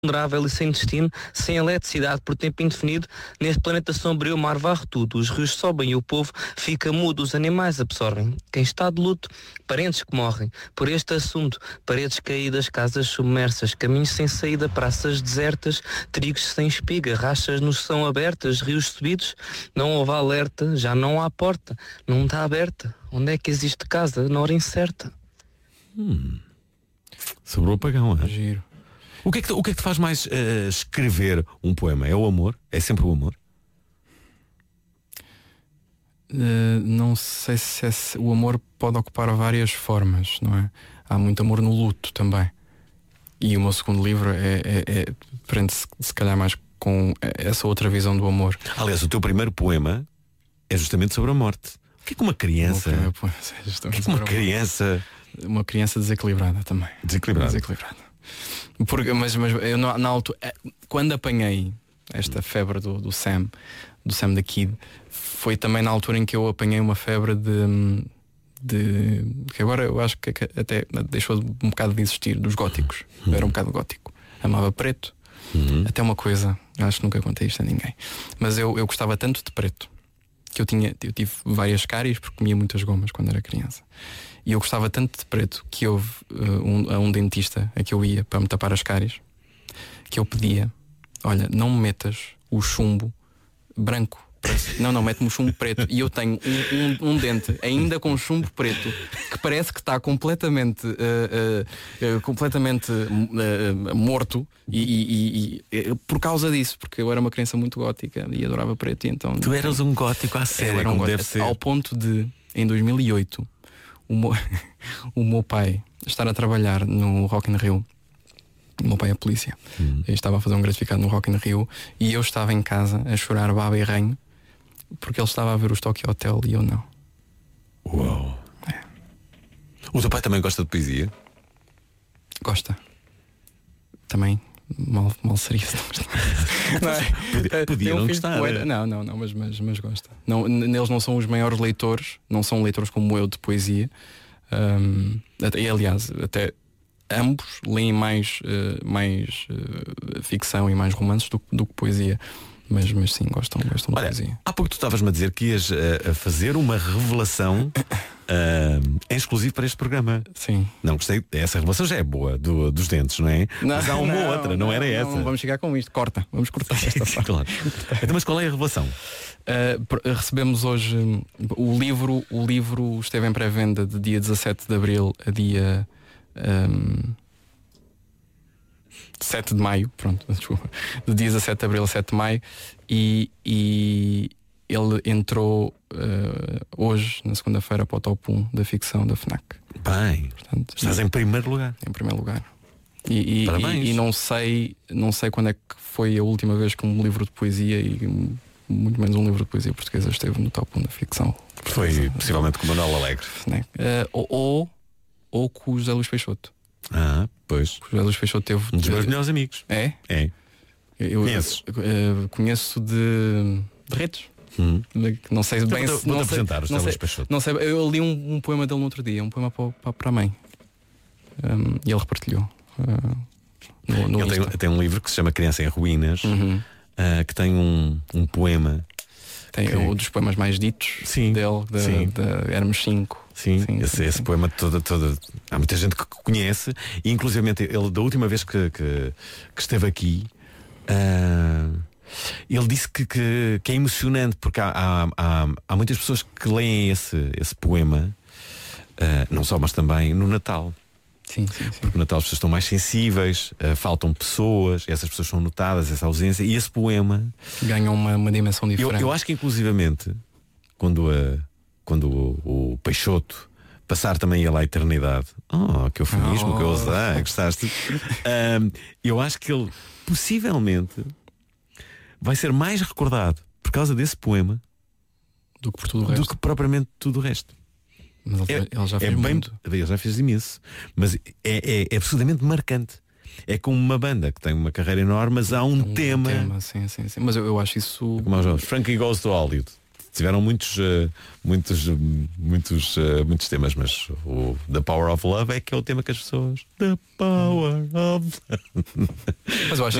vulnerável e sem destino, sem eletricidade por tempo indefinido, neste planeta sombrio o mar varre tudo, os rios sobem e o povo fica mudo, os animais absorvem. Quem está de luto, parentes que morrem, por este assunto, paredes caídas, casas submersas, caminhos sem saída, praças desertas, trigos sem espiga, rachas no chão abertas, rios subidos, não houve alerta, já não há porta, não está aberta, onde é que existe casa na hora incerta? Sobre o apagão, é? Giro. O que é que te faz mais escrever um poema? É o amor? É sempre o amor? Não sei se o amor pode ocupar várias formas, não é? Há muito amor no luto também. E o meu segundo livro prende-se se calhar mais com essa outra visão do amor. Aliás, o teu primeiro poema é justamente sobre a morte. O que é que uma criança... Uma criança desequilibrada também. Desequilibrada. Porque, mas eu na altura, quando apanhei esta febre do Sam da Kid, foi também na altura em que eu apanhei uma febre que agora eu acho que até deixou um bocado de existir, dos góticos. Eu era um bocado gótico, amava preto. Até uma coisa, acho que nunca contei isto a ninguém, mas eu gostava tanto de preto que eu tive várias cáries porque comia muitas gomas quando era criança. E eu gostava tanto de preto que houve um dentista a que eu ia para me tapar as cáries, que eu pedia: olha, não me metas o chumbo branco, não, mete-me o chumbo preto. E eu tenho um dente ainda com chumbo preto que parece que está completamente morto, e por causa disso, porque eu era uma criança muito gótica e adorava preto, e então... Tu eras um gótico à série, era como deve ser. Ao ponto de, em 2008, o meu pai estar a trabalhar no Rock in Rio. O meu pai é polícia. Eu estava a fazer um gratificado no Rock in Rio e eu estava em casa a chorar baba e ranho porque ele estava a ver os Tokyo Hotel e eu não. Uau. O teu pai também gosta de poesia? Gosta. Também mal seria. Podia não gostar. Não, mas gosta. Não, eles não são os maiores leitores, não são leitores como eu de poesia. E, aliás, até ambos leem mais ficção e mais romances do que poesia. Mas sim, gostam de poesia. Há pouco tu estavas-me a dizer que ias a fazer uma revelação em exclusivo para este programa. Sim. Não gostei, essa revelação já é boa, dos dentes, não é? Mas há uma outra, não era essa. Não vamos chegar com isto, vamos cortar esta parte. Claro. Então, mas qual é a revelação? Recebemos hoje o livro esteve em pré-venda de dia 17 de Abril a dia 7 de Maio, pronto, desculpa, de dia 17 de Abril a 7 de Maio, e ele entrou hoje, na segunda-feira, para o top 1 da ficção da FNAC. Bem, portanto, estás em primeiro lugar. Em primeiro lugar. E não sei quando é que foi a última vez que um livro de poesia, e muito menos um livro de poesia portuguesa, esteve no top 1 da ficção. Foi possivelmente com o Manuel Alegre. Ou com o José Luís Peixoto. Pois. O José Luís Peixoto teve um dos meus melhores amigos. É? Conheces? Conheço de redes. Não sei bem se vou-te apresentar o José Luís Peixoto. Não sei, eu li um poema dele no outro dia, um poema para a mãe. E ele repartilhou. Ele tem um livro que se chama Criança em Ruínas, que tem um poema. Tem um dos poemas mais ditos dele, de Hermes 5. Sim, esse poema todo. Há muita gente que conhece, e inclusivamente ele, da última vez que esteve aqui, ele disse que é emocionante, porque há muitas pessoas que leem esse poema, não só, mas também no Natal. Sim. Porque no Natal as pessoas estão mais sensíveis, faltam pessoas, essas pessoas são notadas, essa ausência, e esse poema ganha uma dimensão diferente. Eu acho que inclusivamente quando o Peixoto passar também ele à eternidade, que eufemismo, que eu usei, gostaste? Eu acho que ele possivelmente vai ser mais recordado por causa desse poema do que por tudo o resto, do que propriamente tudo o resto. Mas ele já fez muito. Ele já fez imenso, mas é absolutamente marcante. É como uma banda que tem uma carreira enorme, mas há um tema. Sim. Mas eu acho isso. Como os Frankie Goes to Hollywood. Tiveram muitos temas, mas o The Power of Love é que é o tema que as pessoas. The Power of Love. Mas eu acho